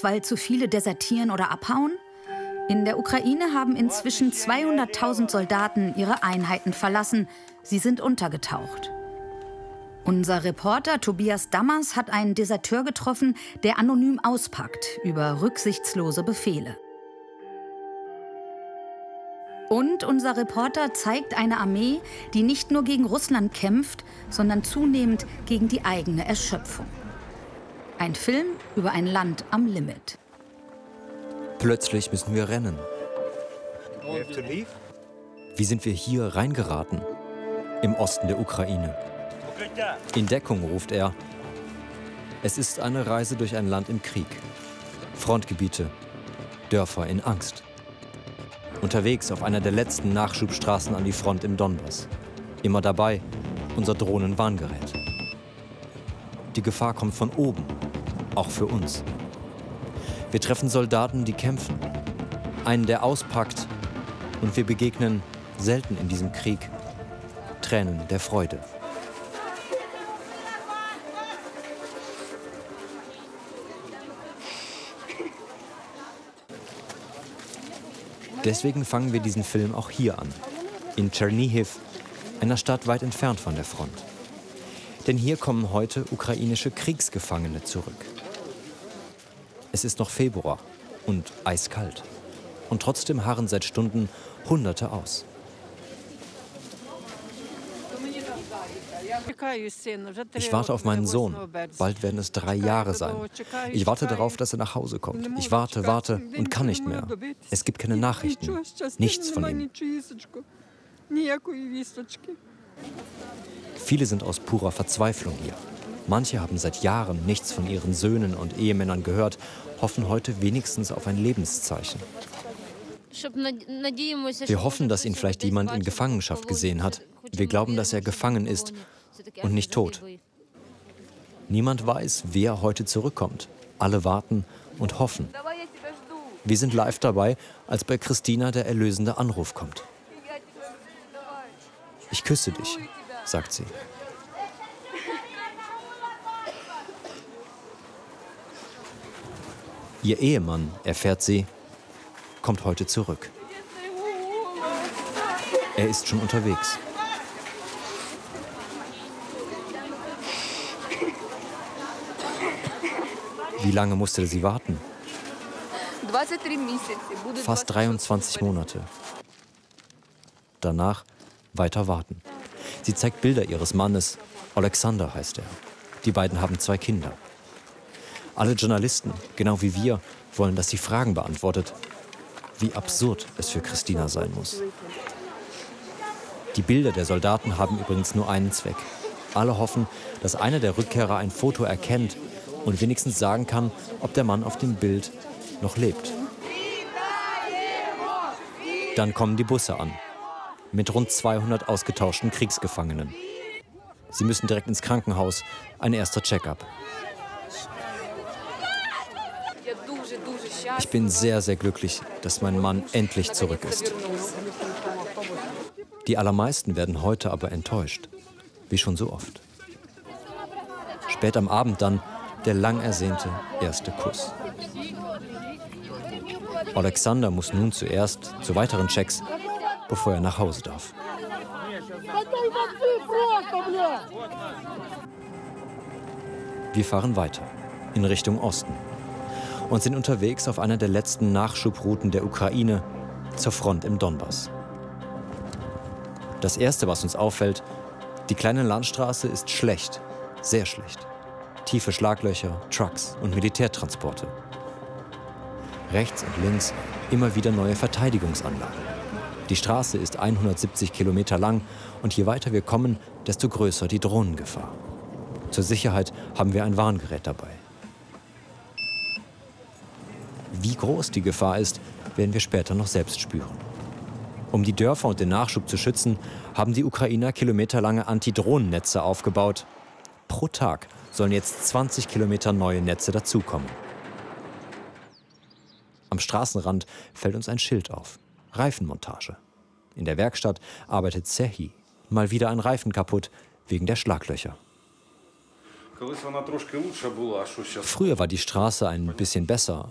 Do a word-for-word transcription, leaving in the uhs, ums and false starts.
weil zu viele desertieren oder abhauen? In der Ukraine haben inzwischen zweihunderttausend Soldaten ihre Einheiten verlassen. Sie sind untergetaucht. Unser Reporter Tobias Dammers hat einen Deserteur getroffen, der anonym auspackt über rücksichtslose Befehle. Und unser Reporter zeigt eine Armee, die nicht nur gegen Russland kämpft, sondern zunehmend gegen die eigene Erschöpfung. Ein Film über ein Land am Limit. Plötzlich müssen wir rennen. Wie sind wir hier reingeraten? Im Osten der Ukraine. In Deckung, ruft er. Es ist eine Reise durch ein Land im Krieg. Frontgebiete, Dörfer in Angst. Unterwegs auf einer der letzten Nachschubstraßen an die Front im Donbass. Immer dabei unser Drohnenwarngerät. Die Gefahr kommt von oben, auch für uns. Wir treffen Soldaten, die kämpfen. Einen, der auspackt. Und wir begegnen, selten in diesem Krieg, Tränen der Freude. Deswegen fangen wir diesen Film auch hier an, in Tschernihiw, einer Stadt weit entfernt von der Front. Denn hier kommen heute ukrainische Kriegsgefangene zurück. Es ist noch Februar und eiskalt. Und trotzdem harren seit Stunden Hunderte aus. Ich warte auf meinen Sohn. Bald werden es drei Jahre sein. Ich warte darauf, dass er nach Hause kommt. Ich warte, warte und kann nicht mehr. Es gibt keine Nachrichten. Nichts von ihm. Viele sind aus purer Verzweiflung hier. Manche haben seit Jahren nichts von ihren Söhnen und Ehemännern gehört, hoffen heute wenigstens auf ein Lebenszeichen. Wir hoffen, dass ihn vielleicht jemand in Gefangenschaft gesehen hat. Wir glauben, dass er gefangen ist und nicht tot. Niemand weiß, wer heute zurückkommt. Alle warten und hoffen. Wir sind live dabei, als bei Christina der erlösende Anruf kommt. Ich küsse dich, sagt sie. Ihr Ehemann, erfährt sie, kommt heute zurück. Er ist schon unterwegs. Wie lange musste sie warten? Fast dreiundzwanzig Monate. Danach weiter warten. Sie zeigt Bilder ihres Mannes. Alexander heißt er. Die beiden haben zwei Kinder. Alle Journalisten, genau wie wir, wollen, dass sie Fragen beantwortet. Wie absurd es für Christina sein muss. Die Bilder der Soldaten haben übrigens nur einen Zweck. Alle hoffen, dass einer der Rückkehrer ein Foto erkennt und wenigstens sagen kann, ob der Mann auf dem Bild noch lebt. Dann kommen die Busse an, mit rund zweihundert ausgetauschten Kriegsgefangenen. Sie müssen direkt ins Krankenhaus, ein erster Check-up. Ich bin sehr, sehr glücklich, dass mein Mann endlich zurück ist. Die allermeisten werden heute aber enttäuscht, wie schon so oft. Spät am Abend dann der lang ersehnte erste Kuss. Alexander muss nun zuerst zu weiteren Checks, bevor er nach Hause darf. Wir fahren weiter, in Richtung Osten, und sind unterwegs auf einer der letzten Nachschubrouten der Ukraine zur Front im Donbass. Das Erste, was uns auffällt, die kleine Landstraße ist schlecht, sehr schlecht. Tiefe Schlaglöcher, Trucks und Militärtransporte. Rechts und links immer wieder neue Verteidigungsanlagen. Die Straße ist hundertsiebzig Kilometer lang und je weiter wir kommen, desto größer die Drohnengefahr. Zur Sicherheit haben wir ein Warngerät dabei. Wie groß die Gefahr ist, werden wir später noch selbst spüren. Um die Dörfer und den Nachschub zu schützen, haben die Ukrainer kilometerlange Antidrohnennetze aufgebaut. Pro Tag sollen jetzt zwanzig Kilometer neue Netze dazukommen. Am Straßenrand fällt uns ein Schild auf. Reifenmontage. In der Werkstatt arbeitet Serhii. Mal wieder ein Reifen kaputt, wegen der Schlaglöcher. Früher war die Straße ein bisschen besser,